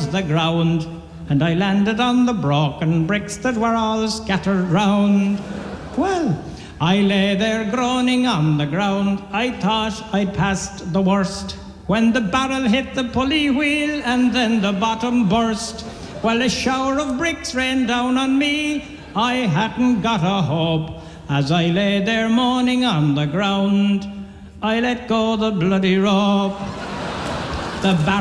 towards the ground, and I landed on the broken bricks that were all scattered round. Well, I lay there groaning on the ground. I thought I'd passed the worst, when the barrel hit the pulley wheel and then the bottom burst. Well, a shower of bricks rained down on me. I hadn't got a hope. As I lay there moaning on the ground, I let go the bloody rope. The